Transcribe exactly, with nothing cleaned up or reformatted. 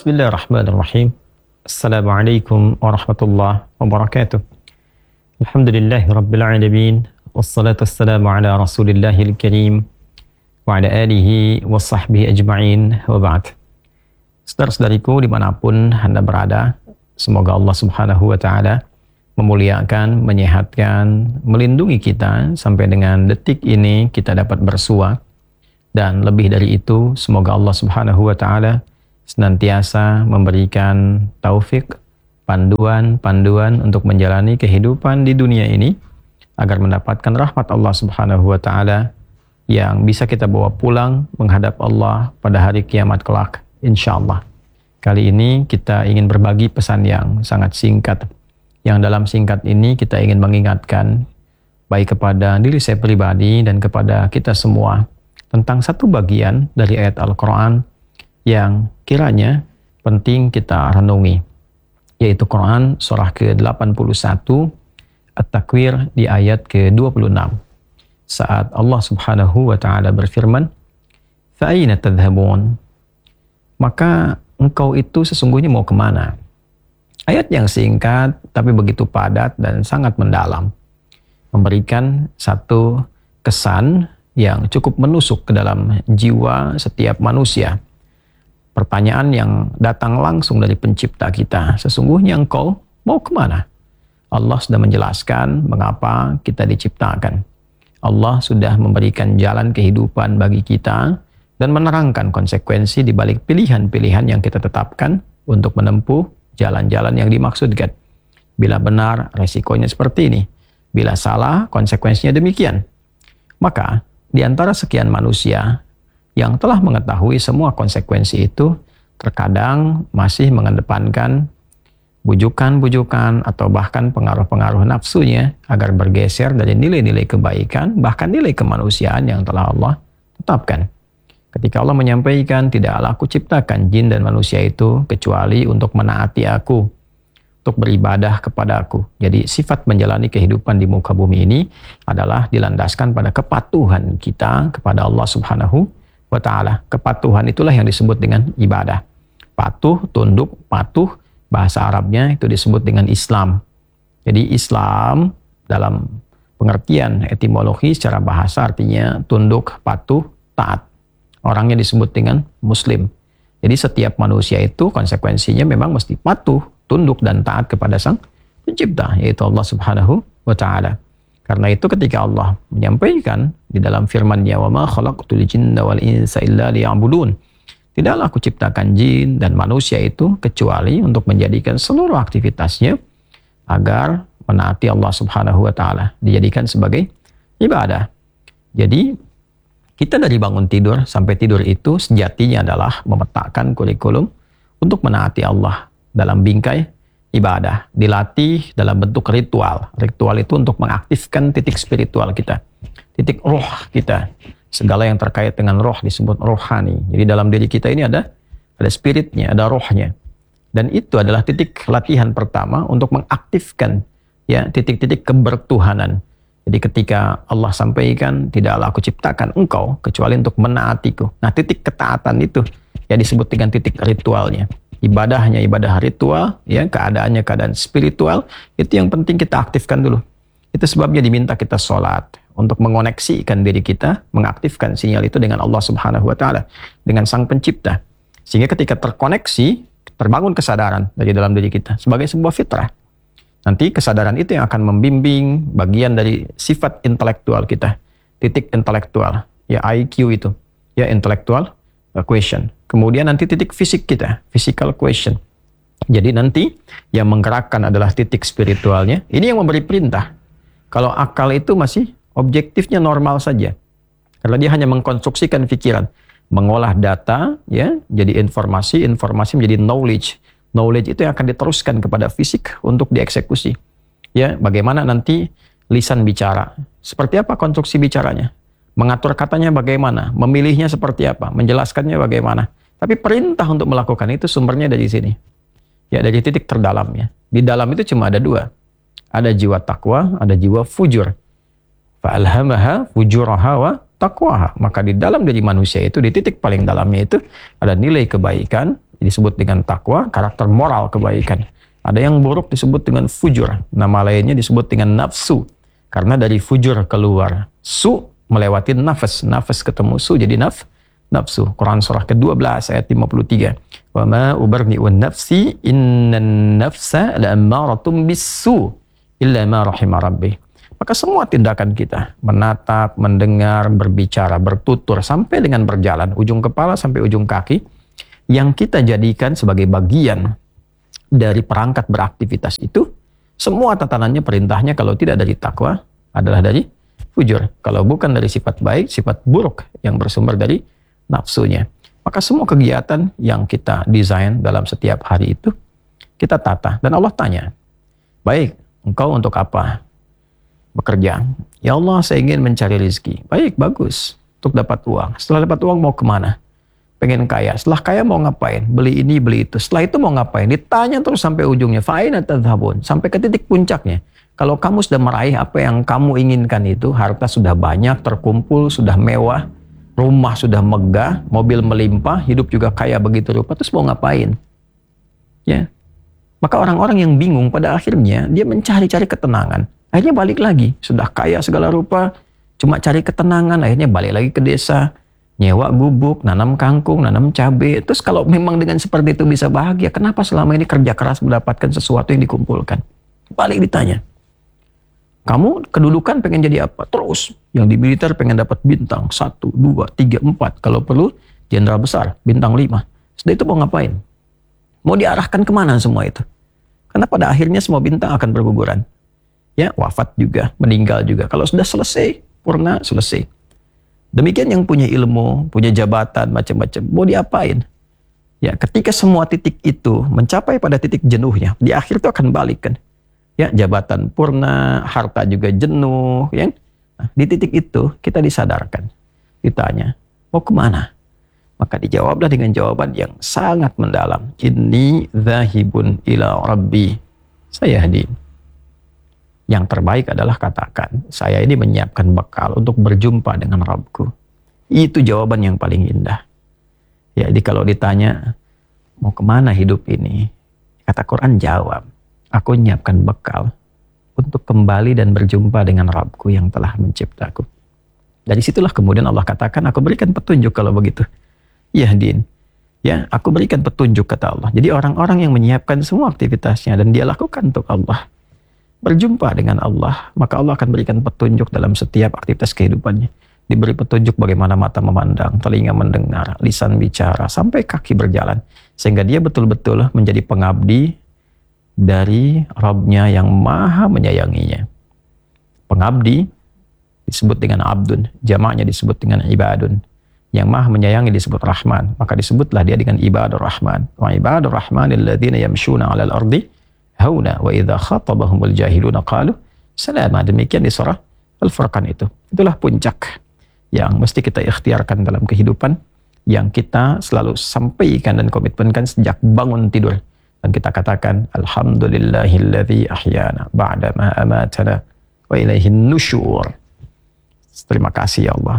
Bismillahirrahmanirrahim. Assalamualaikum warahmatullahi wabarakatuh. Alhamdulillahi rabbil alamin. Wassalatu wassalamu ala rasulillahil karim wa ala alihi wa sahbihi ajma'in wa ba'd. Saudara-saudariku dimanapun Anda berada, semoga Allah subhanahu wa ta'ala memuliakan, menyehatkan, melindungi kita sampai dengan detik ini kita dapat bersua. Dan lebih dari itu, semoga Allah subhanahu wa ta'ala senantiasa memberikan taufik, panduan-panduan untuk menjalani kehidupan di dunia ini agar mendapatkan rahmat Allah subhanahu wa ta'ala yang bisa kita bawa pulang menghadap Allah pada hari kiamat kelak, insyaallah. Kali ini kita ingin berbagi pesan yang sangat singkat, yang dalam singkat ini kita ingin mengingatkan baik kepada diri saya pribadi dan kepada kita semua tentang satu bagian dari ayat Al-Quran yang kiranya penting kita renungi, yaitu Quran surah ke delapan puluh satu At-Takwir di ayat ke dua puluh enam, saat Allah subhanahu wa ta'ala berfirman, "Fa'aina tadhhabun?" Maka engkau itu sesungguhnya mau kemana? Ayat yang singkat tapi begitu padat dan sangat mendalam, memberikan satu kesan yang cukup menusuk ke dalam jiwa setiap manusia. Pertanyaan yang datang langsung dari pencipta kita, sesungguhnya engkau mau kemana? Allah sudah menjelaskan mengapa kita diciptakan. Allah sudah memberikan jalan kehidupan bagi kita dan menerangkan konsekuensi di balik pilihan-pilihan yang kita tetapkan untuk menempuh jalan-jalan yang dimaksudkan. Bila benar, resikonya seperti ini. Bila salah, konsekuensinya demikian. Maka, di antara sekian manusia yang telah mengetahui semua konsekuensi itu, terkadang masih mengedepankan bujukan-bujukan atau bahkan pengaruh-pengaruh nafsunya agar bergeser dari nilai-nilai kebaikan, bahkan nilai kemanusiaan yang telah Allah tetapkan. Ketika Allah menyampaikan, tidaklah aku ciptakan jin dan manusia itu kecuali untuk menaati aku, untuk beribadah kepada aku. Jadi sifat menjalani kehidupan di muka bumi ini adalah dilandaskan pada kepatuhan kita kepada Allah subhanahu wa ta'ala. Kepatuhan itulah yang disebut dengan ibadah. Patuh, tunduk, patuh, bahasa Arabnya itu disebut dengan Islam. Jadi Islam dalam pengertian etimologi secara bahasa artinya tunduk, patuh, taat. Orangnya disebut dengan Muslim. Jadi setiap manusia itu konsekuensinya memang mesti patuh, tunduk dan taat kepada Sang Pencipta, yaitu Allah subhanahu wa ta'ala. Karena itu ketika Allah menyampaikan di dalam firman-Nya, "Wa ma khalaqtul jinna wal insa illa liya'budun." Tidaklah aku ciptakan jin dan manusia itu kecuali untuk menjadikan seluruh aktivitasnya agar menaati Allah subhanahu wa ta'ala, dijadikan sebagai ibadah. Jadi kita dari bangun tidur sampai tidur itu sejatinya adalah memetakan kurikulum untuk menaati Allah dalam bingkai ibadah, dilatih dalam bentuk ritual. Ritual itu untuk mengaktifkan titik spiritual kita, titik roh kita. Segala yang terkait dengan roh disebut rohani. Jadi dalam diri kita ini ada ada spiritnya, ada rohnya. Dan itu adalah titik latihan pertama untuk mengaktifkan ya titik-titik kebertuhanan. Jadi ketika Allah sampaikan, tidaklah aku ciptakan engkau kecuali untuk menaatiku. Nah, titik ketaatan itu ya disebut dengan titik ritualnya. Ibadahnya ibadah ritual, ya keadaannya keadaan spiritual, itu yang penting kita aktifkan dulu. Itu sebabnya diminta kita sholat untuk mengoneksikan diri kita, mengaktifkan sinyal itu dengan Allah subhanahu wa ta'ala, dengan Sang Pencipta. Sehingga ketika terkoneksi, terbangun kesadaran dari dalam diri kita sebagai sebuah fitrah. Nanti kesadaran itu yang akan membimbing bagian dari sifat intelektual kita, titik intelektual, ya I Q itu, ya intellectual question. Kemudian nanti titik fisik kita, physical question. Jadi nanti yang menggerakkan adalah titik spiritualnya. Ini yang memberi perintah. Kalau akal itu masih objektifnya normal saja, karena dia hanya mengkonstruksikan pikiran, mengolah data, ya jadi informasi, informasi menjadi knowledge. Knowledge itu yang akan diteruskan kepada fisik untuk dieksekusi. Ya, bagaimana nanti lisan bicara? Seperti apa konstruksi bicaranya? Mengatur katanya bagaimana? Memilihnya seperti apa? Menjelaskannya bagaimana? Tapi perintah untuk melakukan itu sumbernya dari sini. Ya, dari titik terdalamnya. Di dalam itu cuma ada dua. Ada jiwa takwa, ada jiwa fujur. Fa'alhamaha fujuraha wa taqwaha. Maka di dalam diri manusia itu, di titik paling dalamnya itu, ada nilai kebaikan, disebut dengan takwa, karakter moral kebaikan. Ada yang buruk disebut dengan fujur. Nama lainnya disebut dengan nafsu. Karena dari fujur keluar su, melewati nafas. Nafas ketemu su jadi naf, nafsu. Quran surah kedua belas ayat lima puluh tiga. Wa ma ubarni'un nafsi innan nafsa la'ammaratum bisu illa ma rahima rabbi. Maka semua tindakan kita, menatap, mendengar, berbicara, bertutur, sampai dengan berjalan, ujung kepala sampai ujung kaki, yang kita jadikan sebagai bagian dari perangkat beraktivitas itu, semua tatanannya, perintahnya kalau tidak dari takwa, adalah dari fujur. Kalau bukan dari sifat baik, sifat buruk yang bersumber dari nafsunya. Maka semua kegiatan yang kita desain dalam setiap hari itu, kita tata. Dan Allah tanya, baik, engkau untuk apa bekerja? Ya Allah, saya ingin mencari rezeki. Baik, bagus. Untuk dapat uang. Setelah dapat uang mau kemana? Pengen kaya. Setelah kaya mau ngapain? Beli ini, beli itu. Setelah itu mau ngapain? Ditanya terus sampai ujungnya. Fa'ina tadhhabun. Sampai ke titik puncaknya. Kalau kamu sudah meraih apa yang kamu inginkan itu, harta sudah banyak, terkumpul, sudah mewah, rumah sudah megah, mobil melimpah, hidup juga kaya begitu rupa, terus mau ngapain? Ya. Maka orang-orang yang bingung pada akhirnya dia mencari-cari ketenangan. Akhirnya balik lagi, sudah kaya segala rupa, cuma cari ketenangan, akhirnya balik lagi ke desa, nyewa gubuk, nanam kangkung, nanam cabai. Terus kalau memang dengan seperti itu bisa bahagia, kenapa selama ini kerja keras mendapatkan sesuatu yang dikumpulkan? Balik ditanya. Kamu kedudukan pengen jadi apa? Terus, yang di militer pengen dapat bintang, satu, dua, tiga, empat. Kalau perlu, jenderal besar, bintang lima. Setelah itu mau ngapain? Mau diarahkan kemana semua itu? Karena pada akhirnya semua bintang akan berguguran. Ya, wafat juga, meninggal juga. Kalau sudah selesai, purna, selesai. Demikian yang punya ilmu, punya jabatan, macam-macam. Mau diapain? Ya, ketika semua titik itu mencapai pada titik jenuhnya, di akhir itu akan balik kan. Ya, jabatan purna, harta juga jenuh. Ya. Nah, di titik itu kita disadarkan. Ditanya, mau kemana? Maka dijawablah dengan jawaban yang sangat mendalam. Inni dzahibun ila rabbi sayahdin. Yang terbaik adalah katakan, saya ini menyiapkan bekal untuk berjumpa dengan Rabbku. Itu jawaban yang paling indah. Ya, jadi kalau ditanya, mau kemana hidup ini? Kata Quran jawab, aku menyiapkan bekal untuk kembali dan berjumpa dengan Rabbku yang telah menciptaku. Dari situlah kemudian Allah katakan, aku berikan petunjuk kalau begitu. Ya, Din. Ya, aku berikan petunjuk kata Allah. Jadi orang-orang yang menyiapkan semua aktivitasnya dan dia lakukan untuk Allah, berjumpa dengan Allah, maka Allah akan berikan petunjuk dalam setiap aktivitas kehidupannya. Diberi petunjuk bagaimana mata memandang, telinga mendengar, lisan bicara, sampai kaki berjalan. Sehingga dia betul-betul menjadi pengabdi dari Rabb-Nya yang maha menyayanginya. Pengabdi disebut dengan abdun, jamaknya disebut dengan ibadun. Yang maha menyayangi disebut Rahman, maka disebutlah dia dengan ibadur Rahman. Wa ibadur Rahmanil ladzina yamshuna 'alal ardi hauna wa idza khatabahumul jahiluna qalu salama. Demikian di surah Al-Furqan itu. Itulah puncak yang mesti kita ikhtiarkan dalam kehidupan, yang kita selalu sampaikan dan komitmenkan sejak bangun tidur. Dan kita katakan alhamdulillahilladzi ahyana ba'da ma amatana wa ilaihin nusyur. Terima kasih ya Allah.